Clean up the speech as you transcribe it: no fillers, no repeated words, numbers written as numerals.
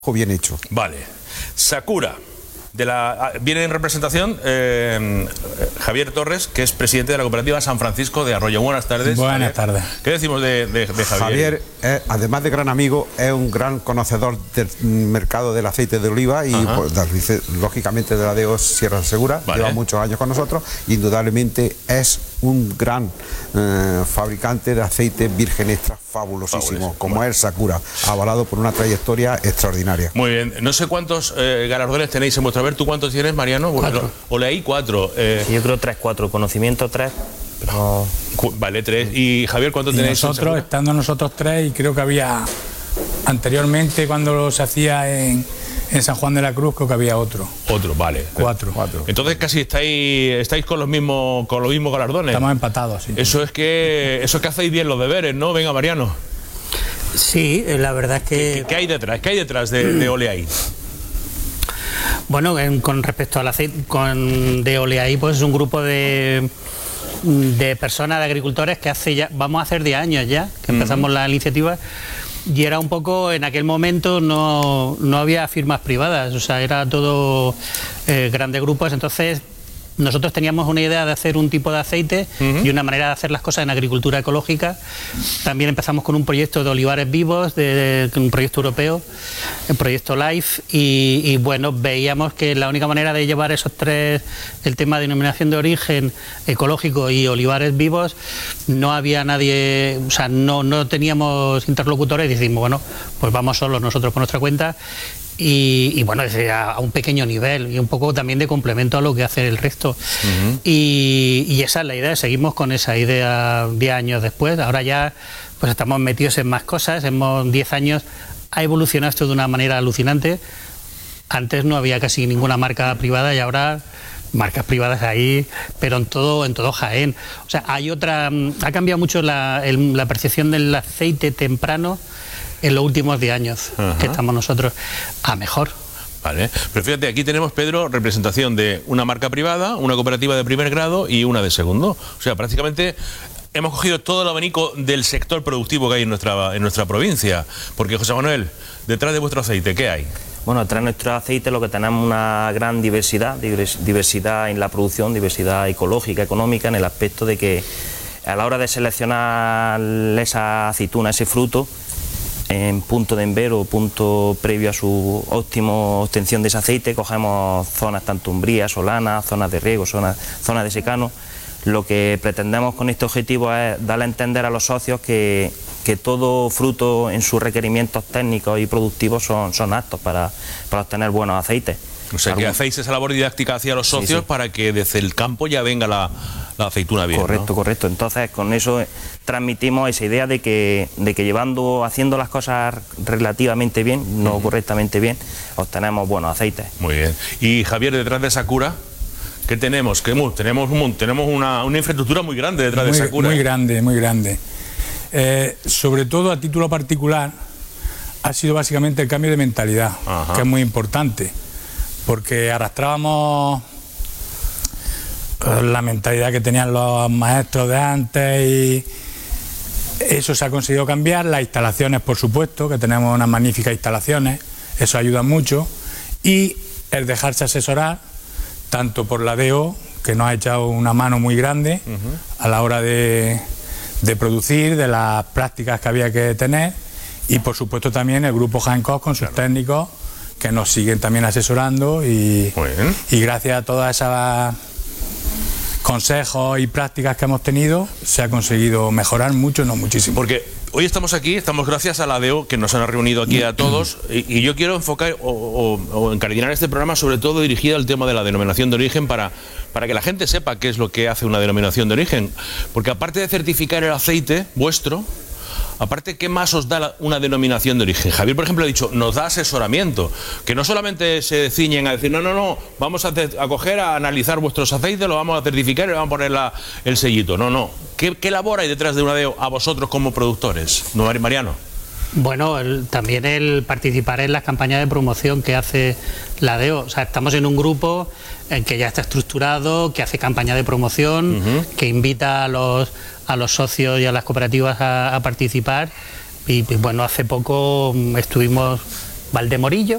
bien hecho. Vale. Sakura. Viene en representación Javier Torres, que es presidente de la cooperativa San Francisco de Arroyo. Buenas tardes. Buenas tardes. ¿Qué decimos de Javier? Javier, además de gran amigo, es un gran conocedor del mercado del aceite de oliva y pues, lógicamente de la DEO Sierra Segura. Vale. Lleva muchos años con nosotros. Indudablemente es un gran fabricante de aceite virgen extra fabulosísimo, como es Sakura, avalado por una trayectoria extraordinaria. Muy bien. No sé cuántos galardones tenéis en vuestra ver. ¿Tú cuántos tienes, Mariano? 4. O leí 4. Yo creo 3, 4. Conocimiento 3. Pero... Vale, 3. ¿Y Javier, cuánto tenéis? Nosotros, estando nosotros 3, y creo que había anteriormente, cuando se hacía en San Juan de la Cruz, creo que había otro. Otro, vale. 4. Entonces casi estáis con los mismos galardones. Estamos empatados, sí. Eso es que hacéis bien los deberes, ¿no? Venga, Mariano. Sí, la verdad es que... ¿Qué hay detrás? ¿Qué hay detrás de Oleaí? Bueno, con respecto al aceite de Oleaí, pues es un grupo de personas, de agricultores, que vamos a hacer 10 años ya que empezamos la iniciativa. Y era un poco, en aquel momento no había firmas privadas, o sea, era todo grandes grupos. Entonces nosotros teníamos una idea de hacer un tipo de aceite y una manera de hacer las cosas en agricultura ecológica. También empezamos con un proyecto de olivares vivos, un proyecto europeo, el proyecto LIFE, y bueno, veíamos que la única manera de llevar esos tres, el tema de denominación de origen, ecológico y olivares vivos, no había nadie, o sea, no teníamos interlocutores, y decimos, bueno, pues vamos solos nosotros por nuestra cuenta. Y bueno, a un pequeño nivel y un poco también de complemento a lo que hace el resto. Y esa es la idea, seguimos con esa idea 10 años después. Ahora ya pues estamos metidos en más cosas, hemos 10 años, ha evolucionado esto de una manera alucinante. Antes no había casi ninguna marca privada y ahora marcas privadas ahí, pero en todo Jaén. O sea, ha cambiado mucho la percepción del aceite temprano en los últimos 10 años que estamos nosotros a mejor. Vale, pero fíjate, aquí tenemos, Pedro, representación de una marca privada, una cooperativa de primer grado y una de segundo. O sea, prácticamente hemos cogido todo el abanico del sector productivo que hay en nuestra provincia. Porque, José Manuel, detrás de vuestro aceite, ¿qué hay? Bueno, detrás de nuestro aceite lo que tenemos una gran diversidad en la producción, diversidad ecológica, económica, en el aspecto de que a la hora de seleccionar esa aceituna, ese fruto, en punto de envero, punto previo a su óptima obtención de ese aceite, cogemos zonas tanto umbrías, solanas, zonas de riego, zonas de secano. Lo que pretendemos con este objetivo es darle a entender a los socios que todo fruto en sus requerimientos técnicos y productivos son aptos para obtener buenos aceites. O sea, que hacéis esa labor didáctica hacia los socios para que desde el campo ya venga la aceituna bien. Correcto, ¿no? Correcto. Entonces, con eso transmitimos esa idea de que haciendo las cosas relativamente bien, no correctamente bien, obtenemos buenos aceites. Muy bien. Y Javier, detrás de Sakura, ¿qué tenemos? Tenemos una infraestructura muy grande detrás de Sakura. Muy grande, muy grande. Sobre todo a título particular, ha sido básicamente el cambio de mentalidad, que es muy importante, porque arrastrábamos la mentalidad que tenían los maestros de antes y eso se ha conseguido cambiar. Las instalaciones, por supuesto, que tenemos unas magníficas instalaciones, eso ayuda mucho, y el dejarse asesorar tanto por la DEO, que nos ha echado una mano muy grande a la hora de producir, de las prácticas que había que tener, y por supuesto también el grupo Jaén Cos con sus técnicos que nos siguen también asesorando y gracias a todas esas consejos y prácticas que hemos tenido se ha conseguido mejorar mucho, no muchísimo. Porque hoy estamos aquí, estamos gracias a la DEO que nos han reunido aquí a todos y yo quiero enfocar o encardinar este programa sobre todo dirigido al tema de la denominación de origen para que la gente sepa qué es lo que hace una denominación de origen, porque aparte de certificar el aceite vuestro, aparte, ¿qué más os da una denominación de origen? Javier, por ejemplo, ha dicho, nos da asesoramiento, que no solamente se ciñen a decir, no, vamos a coger, a analizar vuestros aceites, lo vamos a certificar y le vamos a poner el sellito. No. ¿Qué labor hay detrás de una DEO a vosotros como productores? ¿No, Mariano? Bueno, también el participar en las campañas de promoción que hace la DEO. O sea, estamos en un grupo que ya está estructurado, que hace campaña de promoción, que invita a los socios y a las cooperativas a participar. Y bueno, hace poco estuvimos Valdemorillo,